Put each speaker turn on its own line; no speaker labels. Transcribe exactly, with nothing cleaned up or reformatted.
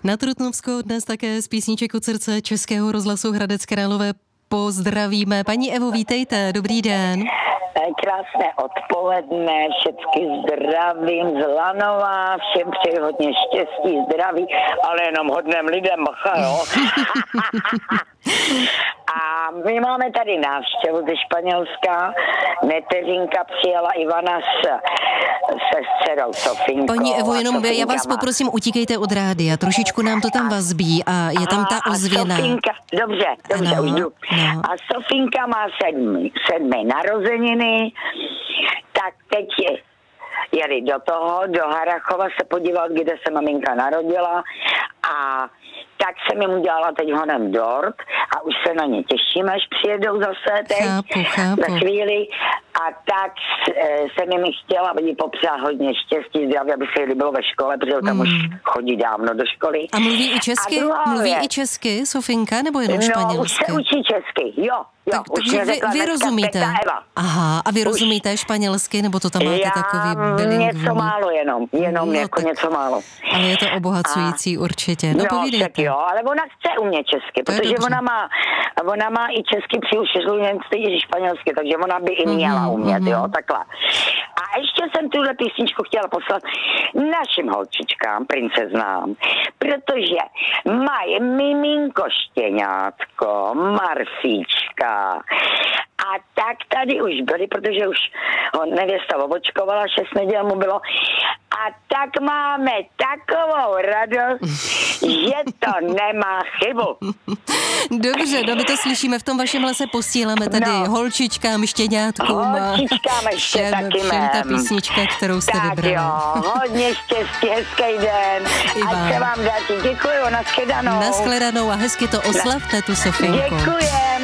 Na Trutnovsko dnes také z písniček od srdce Českého rozhlasu Hradec Králové pozdravíme. Paní Evo, vítejte, dobrý den.
Krásné odpoledne, všechny zdravím z Lanova, všem přeji hodně štěstí, zdraví, ale jenom hodným lidem, bacha, jo. A my máme tady návštěvu ze Španělska. Neteřinka přijela Ivana s, se dcerou Sofinkou.
Paní Evo, jenom
Sofinka
já vás
má...
poprosím, utíkejte od rádia, trošičku nám to tam vazbí a je tam ta ozvěna.
Sofinka, dobře, dobře,
ano,
už jdu.
No.
A Sofinka má sedmi, sedmi narozeniny, tak teď je, jeli do toho, do Harachova se podívat, kde se maminka narodila a tak jsem jim udělala teď honem dort a už se na ně těším, až přijedou zase teď
chápu, chápu.
za chvíli. A tak e, jsem jim chtěla, aby jí popřát hodně štěstí, zdraví, aby se jí líbilo ve škole, protože tam mm. už chodí dávno do školy.
A mluví i česky? Mluví
je,
i česky, Sofinka, nebo jenom
no,
španělsky?
No, už se učí česky, jo. Jo,
tak,
už
takže vy, vy rozumíte.
Eva.
Aha, a vy
už.
rozumíte španělsky, nebo to tam máte
Já
takový bilingvní?
něco málo jenom, jenom
no,
jako
tak,
něco málo.
Ale je to obohacující a, určitě. No,
no
povídejte.
Tak jo, ale ona chce umět česky,
to
protože ona má, ona má i česky přiuštězlu, jen stejně španělsky, takže ona by i měla mm-hmm, umět, mm-hmm. jo, takhle. A ještě jsem tuhle písničku chtěla poslat našim holčičkám, princeznám, protože mají miminko štěňátko, Marfíčka, a tak tady už byli, protože už ho nevěsta obočkovala, šest neděl mu bylo. A tak máme takovou radost, že to nemá chybu.
Dobře, no my to slyšíme, v tom vašem lese posíláme tady no. holčičkám, štěňátkům.
Holčičkám ještě
všem,
taky
všem ta písnička, kterou jste
tak
vybrali.
jo, hodně štěstí, hezký den. Ať se vám daří. Děkuju, nashledanou.
Nashledanou a hezky to oslavte tu Sofinku.
Děkujem.